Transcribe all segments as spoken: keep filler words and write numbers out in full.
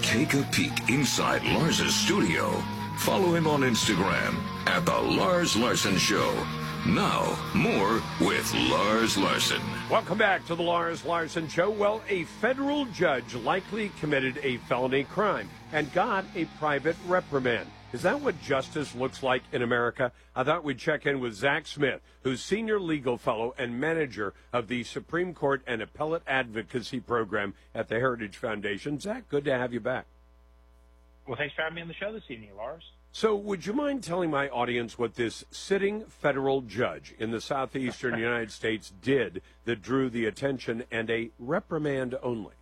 take a peek inside Lars's studio, follow him on Instagram at The Lars Larson Show. Now, more with Lars Larson. Welcome back to The Lars Larson Show. Well, a federal judge likely committed a felony crime and got a private reprimand. Is that what justice looks like in America? I thought we'd check in with Zach Smith, who's senior legal fellow and manager of the Supreme Court and Appellate Advocacy Program at the Heritage Foundation. Zach, good to have you back. Well, thanks for having me on the show this evening, Lars. So would you mind telling my audience what this sitting federal judge in the southeastern United States did that drew the attention and a reprimand only?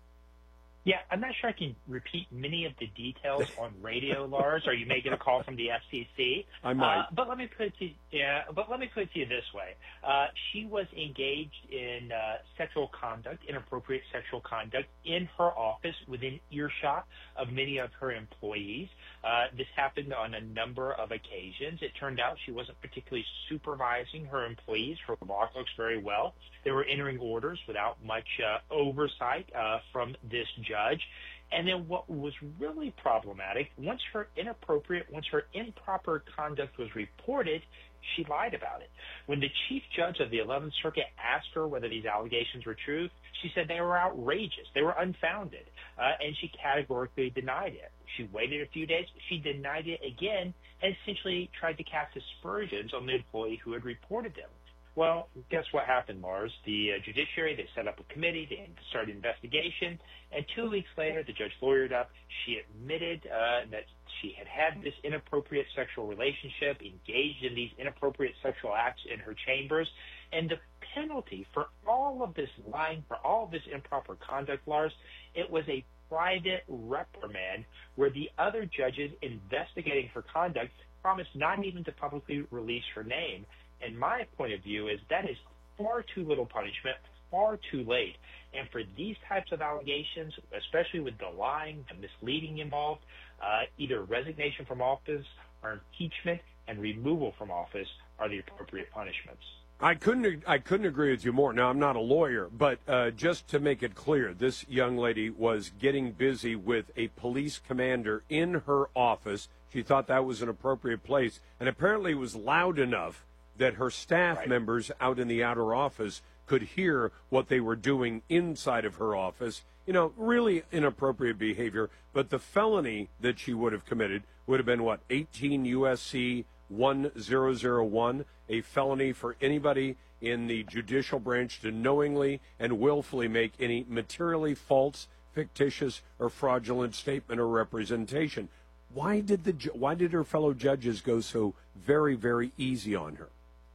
Yeah, I'm not sure I can repeat many of the details on radio, Lars, or you may get a call from the F C C. I might. Uh, but let me put it to yeah, but let me put it to you this way: uh, she was engaged in uh, sexual conduct, inappropriate sexual conduct, in her office, within earshot of many of her employees. Uh, this happened on a number of occasions. It turned out she wasn't particularly supervising her employees, her law clerks, very well. They were entering orders without much uh, oversight uh, from this judge. And then what was really problematic, once her inappropriate, once her improper conduct was reported, she lied about it. When the chief judge of the eleventh Circuit asked her whether these allegations were true, she said they were outrageous, they were unfounded, uh, and she categorically denied it. She waited a few days, she denied it again, and essentially tried to cast aspersions on the employee who had reported them. Well, guess what happened, Lars? The uh, judiciary, they set up a committee, they started an investigation, and two weeks later, the judge lawyered up. She admitted uh, that she had had this inappropriate sexual relationship, engaged in these inappropriate sexual acts in her chambers, and the penalty for all of this lying, for all of this improper conduct, Lars, it was a private reprimand where the other judges investigating her conduct promised not even to publicly release her name. And my point of view is that is far too little punishment, far too late. And for these types of allegations, especially with the lying, the misleading involved, uh, either resignation from office or impeachment and removal from office are the appropriate punishments. I couldn't I couldn't agree with you more. Now, I'm not a lawyer, but uh, just to make it clear, this young lady was getting busy with a police commander in her office. She thought that was an appropriate place, and apparently it was loud enough that her staff right. members out in the outer office could hear what they were doing inside of her office. You know, really inappropriate behavior. But the felony that she would have committed would have been, what, eighteen U S C one thousand one, a felony for anybody in the judicial branch to knowingly and willfully make any materially false, fictitious, or fraudulent statement or representation. Why did the why did her fellow judges go so very, very easy on her?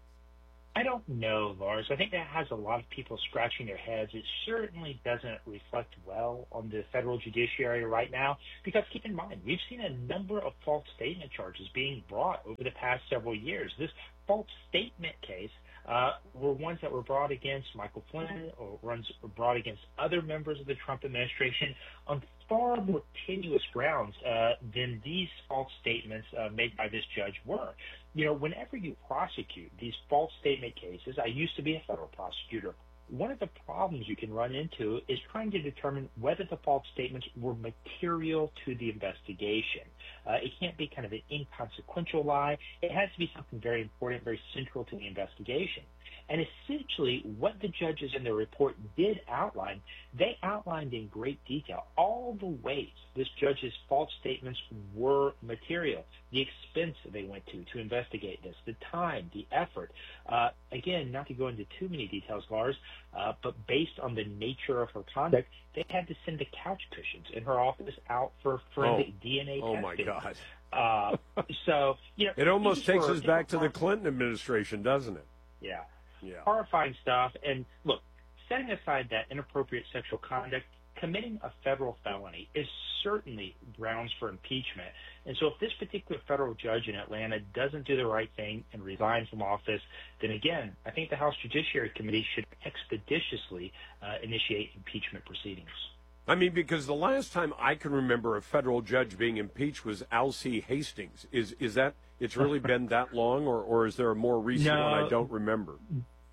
I don't know, Lars. I think that has a lot of people scratching their heads. It certainly doesn't reflect well on the federal judiciary right now, because keep in mind, we've seen a number of false statement charges being brought over the past several years. This false statement case uh, were ones that were brought against Michael Flynn or ones were brought against other members of the Trump administration on far more tenuous grounds uh, than these false statements uh, made by this judge were. You know, whenever you prosecute these false statement cases, I used to be a federal prosecutor. One of the problems you can run into is trying to determine whether the false statements were material to the investigation. Uh, it can't be kind of an inconsequential lie. It has to be something very important, very central to the investigation. And essentially, what the judges in the report did outline, they outlined in great detail all the ways this judge's false statements were material, the expense that they went to to investigate this, the time, the effort. Uh, again, not to go into too many details, Lars, uh, but based on the nature of her conduct, they had to send the couch cushions in her office out for forensic oh. D N A oh testing. Oh, my God. Uh, so, you know, it almost takes were, us back to the Clinton administration, doesn't it? Yeah. Yeah. Horrifying stuff. And look, setting aside that inappropriate sexual conduct, committing a federal felony is certainly grounds for impeachment. And so if this particular federal judge in Atlanta doesn't do the right thing and resigns from office, then again, I think the House Judiciary Committee should expeditiously uh, initiate impeachment proceedings. I mean, because the last time I can remember a federal judge being impeached was Alcee Hastings. Is is that, it's really been that long, or, or is there a more recent no, one I don't remember?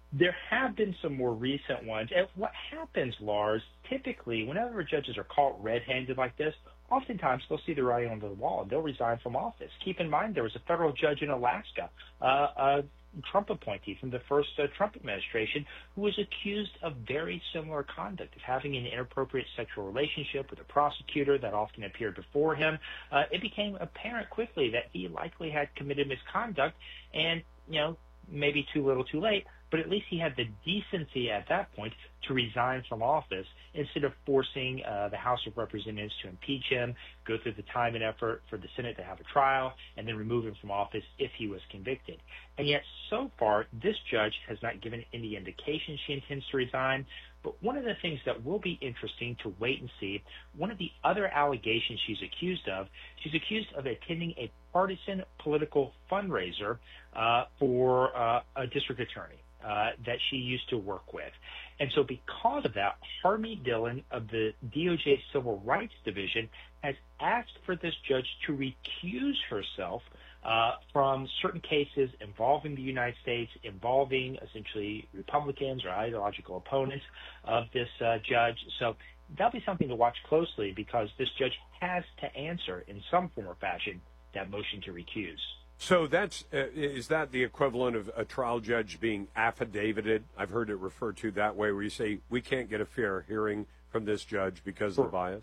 There have been some more recent ones. And what happens, Lars, typically whenever judges are caught red-handed like this, oftentimes they'll see the writing on the wall and they'll resign from office. Keep in mind there was a federal judge in Alaska, uh, a Trump appointee from the first uh, Trump administration, who was accused of very similar conduct, of having an inappropriate sexual relationship with a prosecutor that often appeared before him. Uh, it became apparent quickly that he likely had committed misconduct, and, you know, maybe too little too late, but at least he had the decency at that point to resign from office instead of forcing uh, the House of Representatives to impeach him, go through the time and effort for the Senate to have a trial, and then remove him from office if he was convicted. And yet, so far, this judge has not given any indication she intends to resign. But one of the things that will be interesting to wait and see, one of the other allegations she's accused of, she's accused of attending a partisan political fundraiser uh, for uh, a district attorney uh, that she used to work with. And so because of that, Harmie Dillon of the D O J Civil Rights Division has asked for this judge to recuse herself uh, from certain cases involving the United States, involving essentially Republicans or ideological opponents of this uh, judge. So that'll be something to watch closely, because this judge has to answer in some form or fashion that motion to recuse. So that's uh, is that the equivalent of a trial judge being affidavitted? I've heard it referred to that way, where you say we can't get a fair hearing from this judge because of the bias?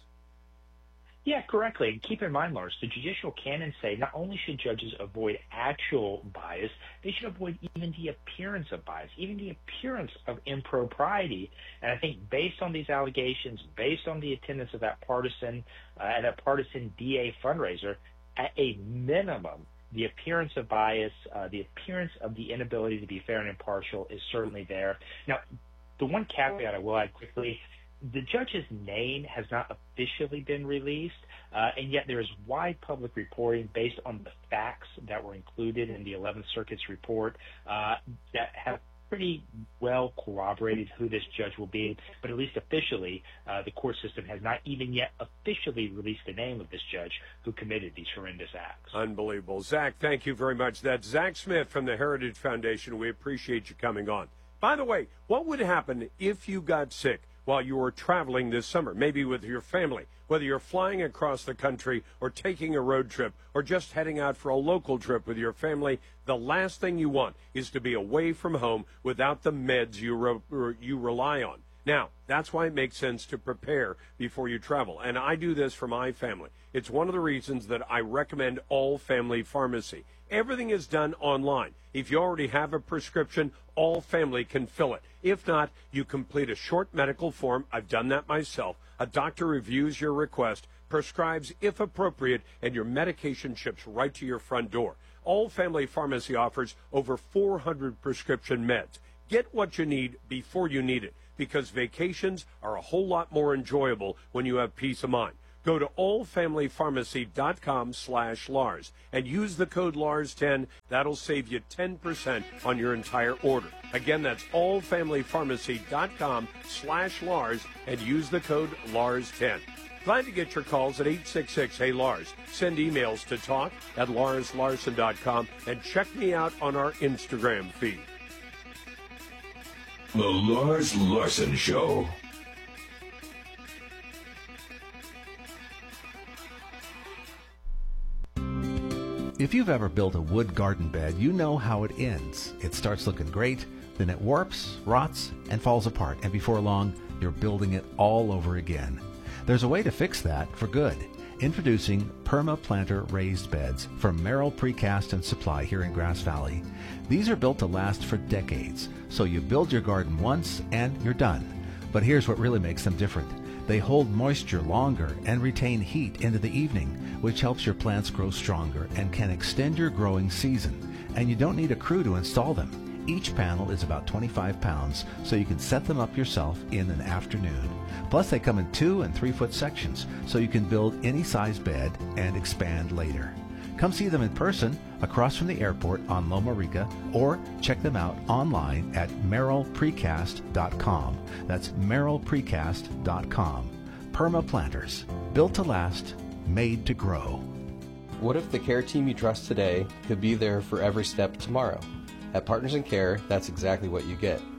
Yeah, correctly. And keep in mind, Lars, the judicial canons say not only should judges avoid actual bias, they should avoid even the appearance of bias, even the appearance of impropriety. And I think based on these allegations, based on the attendance of that partisan, uh, at that partisan D A fundraiser, at a minimum, the appearance of bias, uh, the appearance of the inability to be fair and impartial is certainly there. Now, the one caveat I will add quickly, the judge's name has not officially been released, uh, and yet there is wide public reporting based on the facts that were included in the eleventh Circuit's report uh, that have pretty well corroborated who this judge will be, but at least officially, uh, the court system has not even yet officially released the name of this judge who committed these horrendous acts. Unbelievable. Zach, thank you very much. That's Zach Smith from the Heritage Foundation. We appreciate you coming on. By the way, what would happen if you got sick while you were traveling this summer, maybe with your family, whether you're flying across the country or taking a road trip or just heading out for a local trip with your family? The last thing you want is to be away from home without the meds you re- you rely on. Now, that's why it makes sense to prepare before you travel. And I do this for my family. It's one of the reasons that I recommend All Family Pharmacy. Everything is done online. If you already have a prescription, All Family can fill it. If not, you complete a short medical form. I've done that myself. A doctor reviews your request, prescribes if appropriate, and your medication ships right to your front door. All Family Pharmacy offers over four hundred prescription meds. Get what you need before you need it, because vacations are a whole lot more enjoyable when you have peace of mind. Go to allfamilypharmacy.com slash Lars and use the code Lars ten. That'll save you ten percent on your entire order. Again, that's allfamilypharmacy.com slash Lars and use the code Lars ten. Glad to get your calls at eight six six, hey Lars. Send emails to talk at lars larson dot com and check me out on our Instagram feed. The Lars Larson Show. If you've ever built a wood garden bed, you know how it ends. It starts looking great, then it warps, rots, and falls apart, and before long, you're building it all over again. There's a way to fix that for good. Introducing PermaPlanter raised beds from Merrill Precast and Supply here in Grass Valley. These are built to last for decades, so you build your garden once and you're done. But here's what really makes them different. They hold moisture longer and retain heat into the evening, which helps your plants grow stronger and can extend your growing season. And you don't need a crew to install them. Each panel is about twenty-five pounds, so you can set them up yourself in an afternoon. Plus, they come in two and three foot sections, so you can build any size bed and expand later. Come see them in person across from the airport on Loma Rica, or check them out online at merrill precast dot com. That's merrill precast dot com. PermaPlanters, built to last, made to grow. What if the care team you trust today could be there for every step tomorrow? At Partners in Care, that's exactly what you get.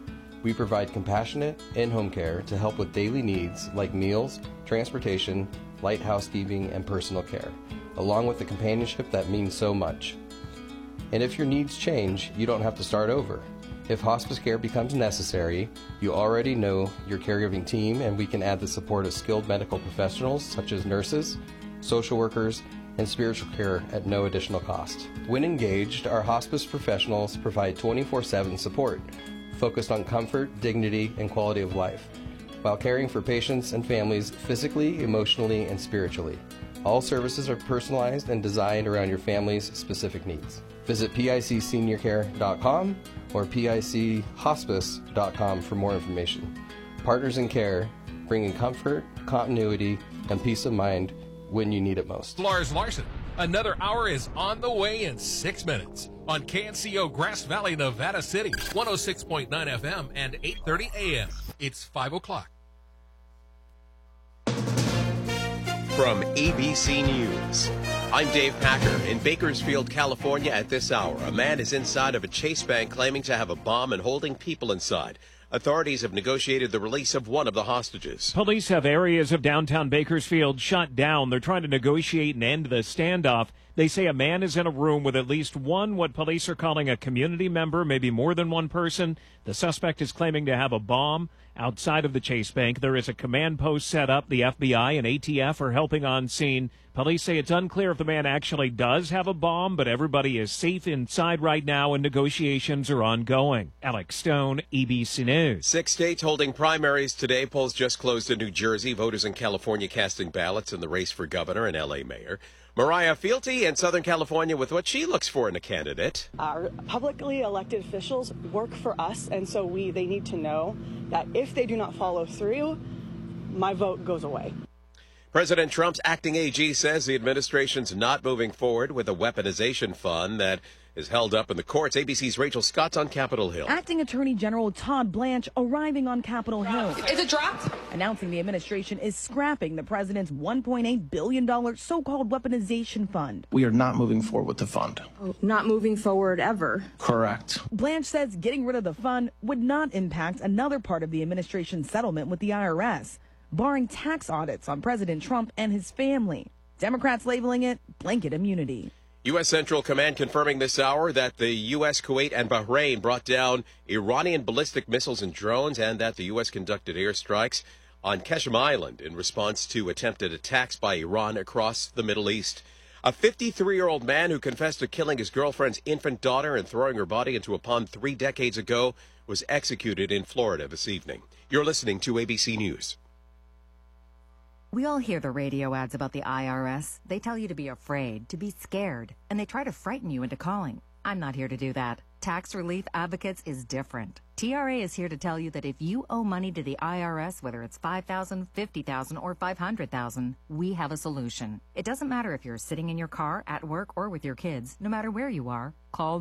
We provide compassionate in-home care to help with daily needs like meals, transportation, light housekeeping, and personal care, along with the companionship that means so much. And if your needs change, you don't have to start over. If hospice care becomes necessary, you already know your caregiving team, and we can add the support of skilled medical professionals such as nurses, social workers, and spiritual care at no additional cost. When engaged, our hospice professionals provide twenty-four seven support, focused on comfort, dignity, and quality of life, while caring for patients and families physically, emotionally, and spiritually. All services are personalized and designed around your family's specific needs. Visit pic senior care dot com or pic hospice dot com for more information. Partners in Care, bringing comfort, continuity, and peace of mind when you need it most. Lars Larson. Another hour is on the way in six minutes on K N C O Grass Valley, Nevada City, one oh six point nine F M and eight thirty A M. It's five o'clock. From A B C News, I'm Dave Packer. In Bakersfield, California at this hour, a man is inside of a Chase bank claiming to have a bomb and holding people inside. Authorities have negotiated the release of one of the hostages. Police have areas of downtown Bakersfield shut down. They're trying to negotiate and end the standoff. They say a man is in a room with at least one, what police are calling a community member, maybe more than one person. The suspect is claiming to have a bomb. Outside of the Chase Bank, there is a command post set up. The F B I and A T F are helping on scene. Police say it's unclear if the man actually does have a bomb, but everybody is safe inside right now and negotiations are ongoing. Alex Stone, A B C News. Six states holding primaries today. Polls just closed in New Jersey. Voters in California casting ballots in the race for governor and L A mayor. Mariah Fealty in Southern California with what she looks for in a candidate. Our publicly elected officials work for us, and so we they need to know that if they do not follow through, my vote goes away. President Trump's acting A G says the administration's not moving forward with a weaponization fund that is held up in the courts. A B C's Rachel Scott's on Capitol Hill. Acting Attorney General Todd Blanche arriving on Capitol Hill. Is it dropped? Announcing the administration is scrapping the president's one point eight billion dollars so-called weaponization fund. We are not moving forward with the fund. Oh, not moving forward ever. Correct. Blanche says getting rid of the fund would not impact another part of the administration's settlement with the I R S, barring tax audits on President Trump and his family. Democrats labeling it blanket immunity. U S. Central Command confirming this hour that the U S, Kuwait, and Bahrain brought down Iranian ballistic missiles and drones, and that the U S conducted airstrikes on Qeshm Island in response to attempted attacks by Iran across the Middle East. A fifty-three-year-old man who confessed to killing his girlfriend's infant daughter and throwing her body into a pond three decades ago was executed in Florida this evening. You're listening to A B C News. We all hear the radio ads about the I R S. They tell you to be afraid, to be scared, and they try to frighten you into calling. I'm not here to do that. Tax Relief Advocates is different. T R A is here to tell you that if you owe money to the I R S, whether it's five thousand dollars, fifty thousand dollars, or five hundred thousand dollars, we have a solution. It doesn't matter if you're sitting in your car, at work, or with your kids. No matter where you are, call